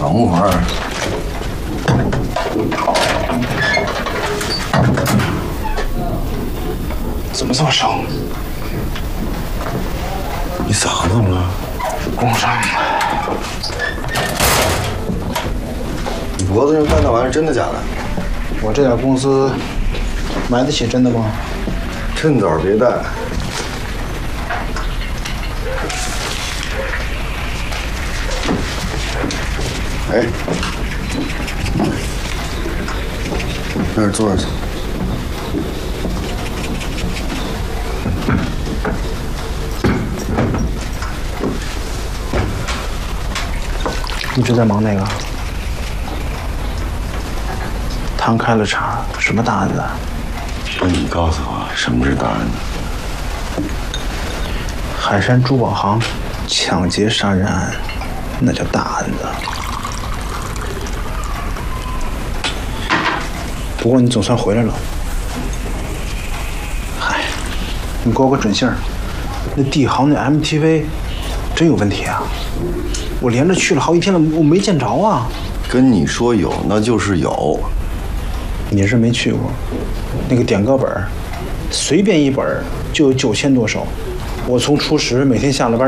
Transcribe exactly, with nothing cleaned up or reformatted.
等会儿。 怎么这么少？ 你嗓子怎么了？ 工伤。 你脖子上戴那玩意儿真的假的？ 我这点工资买得起真的吗？ 趁早别戴。哎，那儿坐着去。 一直在忙那个？汤开了茶，什么大案子？ 那你告诉我，什么是大案子？ 海山珠宝行抢劫杀人案，那叫大案子。不过你总算回来了。嗨，你给我个准信儿，那帝豪那 M T V 真有问题啊！我连着去了好几天了，我没见着啊。 跟你说有，那就是有。 你是没去过，那个点歌本，随便一本就有九千多首。我从初十每天下了班